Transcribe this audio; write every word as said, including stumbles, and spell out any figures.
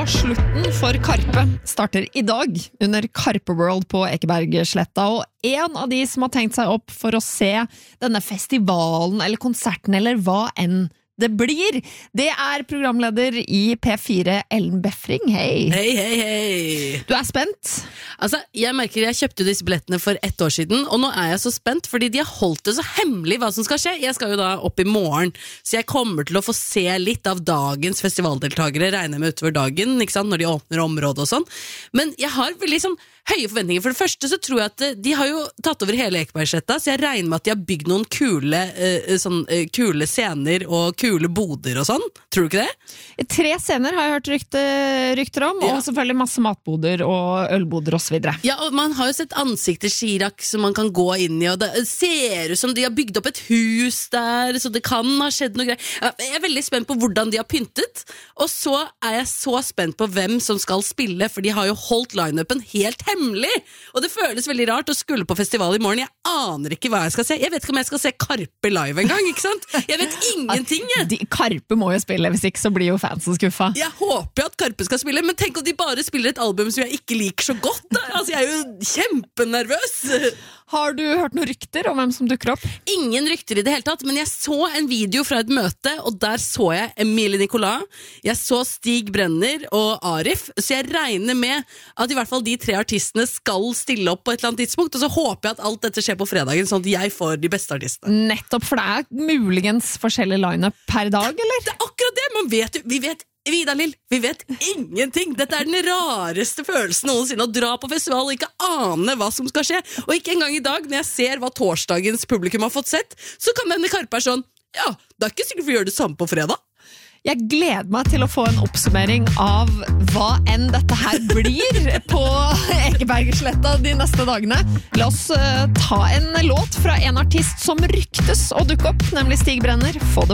slutten for Karpe starter i dag under Karpe World på Ekebergsletta, og en av de som har tenkt seg opp for å se denne festivalen eller konserten eller hva enn det blir, det er programleder i P fire, Ellen Befring. Hei. Hei, hei, hei. Du er spent? Altså, jeg merker jeg kjøpte disse billettene for ett år siden, og nå er jeg så spent, fordi de har holdt det så hemmelig hva som skal skje. Jeg skal jo da opp i morgen, så jeg kommer til å få se litt av dagens festivaldeltagere, regner med utover dagen, ikke sant, når de åpner området og sånn. Men jeg har veldig sånn høye forventninger. For det første så tror jeg at de har jo tatt over hele Ekebergsletta, så jeg regner med at de har bygd noen kule, uh, sånn, uh, kule scener og kule boder og sånn. Tror du ikke det? Tre scener har jeg hørt rykte, rykter om, ja. Og selvfølgelig masse matboder og ølboder og så videre. Ja, og man har jo sett ansikter Chirac som man kan gå inn i, og det ser ut som de har bygd opp et hus der, så det kan ha skjedd noe greier. Jeg er veldig spent på hvordan de har pyntet, og så er jeg så spent på hvem som skal spille, for de har jo holdt line-upen helt hemmelig. Hemmelig. Og det føles veldig rart å skulle på festival i morgen. Jeg aner ikke hva jeg skal se. Jeg vet ikke om jeg skal se Karpe live en gang, ikke sant? Jeg vet ingenting, jeg. De, Karpe må jo spille, hvis ikke så blir jo fansen skuffa. Jeg håper at Karpe skal spille, men tenk om de bare spiller et album som jeg ikke liker så godt. Da. Altså, jeg er jo kjempenervøs. Har du hørt noen rykter om hvem som dukker opp? Ingen rykter i det hele tatt, men jeg så en video fra et møte, og der så jeg Emilie Nicolas, jeg så Stig Brenner og Arif, så jeg regner med at i hvert fall de tre artistene skal stille opp på et eller annet tidspunkt, og så håper jeg at alt dette skjer på fredagen, sånn at jeg får de beste artistene. Nettopp, for det er muligens forskjellig line-up per dag, eller? Det er akkurat det, man vet jo, vi vet Vidar-Lill, vi vet ingenting. Dette er den rareste følelsen noensinne, å dra på festival og ikke ane hva som skal skje. Og ikke engang i dag, når jeg ser hva torsdagens publikum har fått sett, så kan denne Karpe er sånn, ja, det er ikke sikkert vi gjør det samme på fredag. Jeg gleder meg til å få en oppsummering av hva enn dette her blir på Ekebergsletta de neste dagene. La oss uh, ta en låt fra en artist som ryktes å dukke opp, nemlig Stig Brenner. Få det